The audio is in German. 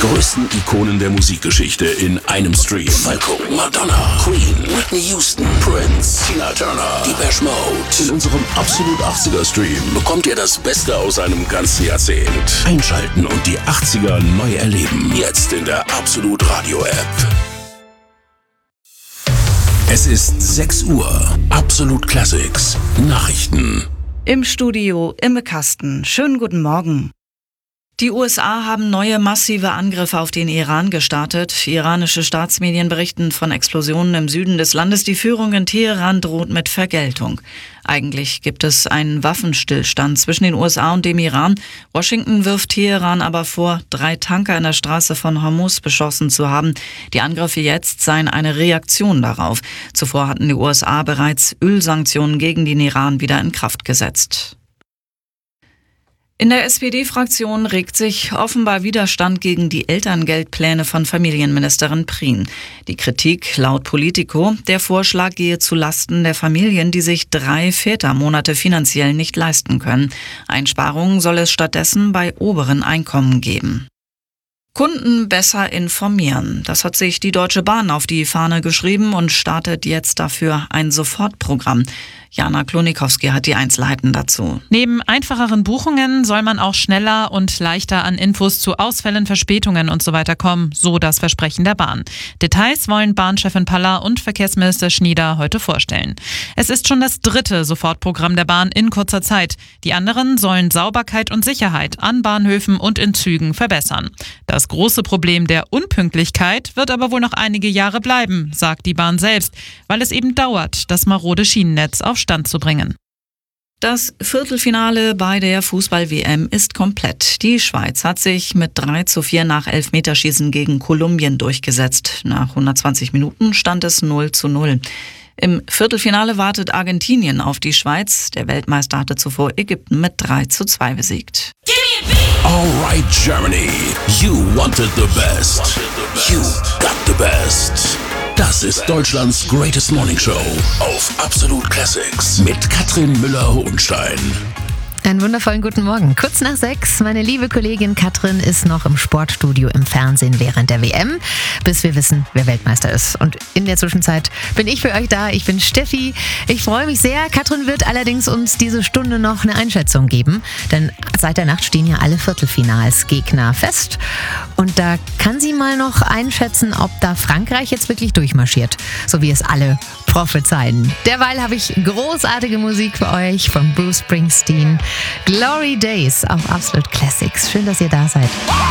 größten Ikonen der Musikgeschichte in einem Stream. Falco, Madonna, Queen, Whitney Houston, Prince, Tina Turner, Depeche Mode. In unserem Absolut 80er Stream bekommt ihr das Beste aus einem ganzen Jahrzehnt. Einschalten und die 80er neu erleben. Jetzt in der Absolut Radio App. Es ist 6 Uhr. Absolut Classics. Nachrichten. Im Studio Imme Kasten. Schönen guten Morgen. Die USA haben neue massive Angriffe auf den Iran gestartet. Iranische Staatsmedien berichten von Explosionen im Süden des Landes. Die Führung in Teheran droht mit Vergeltung. Eigentlich gibt es einen Waffenstillstand zwischen den USA und dem Iran. Washington wirft Teheran aber vor, 3 Tanker in der Straße von Hormuz beschossen zu haben. Die Angriffe jetzt seien eine Reaktion darauf. Zuvor hatten die USA bereits Ölsanktionen gegen den Iran wieder in Kraft gesetzt. In der SPD-Fraktion regt sich offenbar Widerstand gegen die Elterngeldpläne von Familienministerin Prien. Die Kritik laut Politico: Der Vorschlag gehe zu Lasten der Familien, die sich 3 Vätermonate finanziell nicht leisten können. Einsparungen soll es stattdessen bei oberen Einkommen geben. Kunden besser informieren. Das hat sich die Deutsche Bahn auf die Fahne geschrieben und startet jetzt dafür ein Sofortprogramm. Jana Klonikowski hat die Einzelheiten dazu. Neben einfacheren Buchungen soll man auch schneller und leichter an Infos zu Ausfällen, Verspätungen und so weiter kommen, so das Versprechen der Bahn. Details wollen Bahnchefin Paller und Verkehrsminister Schnieder heute vorstellen. Es ist schon das 3. Sofortprogramm der Bahn in kurzer Zeit. Die anderen sollen Sauberkeit und Sicherheit an Bahnhöfen und in Zügen verbessern. Das große Problem der Unpünktlichkeit wird aber wohl noch einige Jahre bleiben, sagt die Bahn selbst, weil es eben dauert, das marode Schienennetz auf Stand zu bringen. Das Viertelfinale bei der Fußball-WM ist komplett. Die Schweiz hat sich mit 3:4 nach Elfmeterschießen gegen Kolumbien durchgesetzt. Nach 120 Minuten stand es 0:0. Im Viertelfinale wartet Argentinien auf die Schweiz. Der Weltmeister hatte zuvor Ägypten mit 3:2 besiegt. Alright Germany, you wanted the best. You got the best. Das ist Deutschlands Greatest Morning Show auf Absolut Classics mit Katrin Müller-Hohenstein. Einen wundervollen guten Morgen. Kurz nach 6, meine liebe Kollegin Katrin ist noch im Sportstudio im Fernsehen während der WM, bis wir wissen, wer Weltmeister ist. Und in der Zwischenzeit bin ich für euch da. Ich bin Steffi. Ich freue mich sehr. Katrin wird allerdings uns diese Stunde noch eine Einschätzung geben, denn seit der Nacht stehen ja alle Viertelfinalsgegner fest. Und da kann sie mal noch einschätzen, ob da Frankreich jetzt wirklich durchmarschiert, so wie es alle prophezeien. Derweil habe ich großartige Musik für euch von Bruce Springsteen. Glory Days auf Absolute Classics. Schön, dass ihr da seid.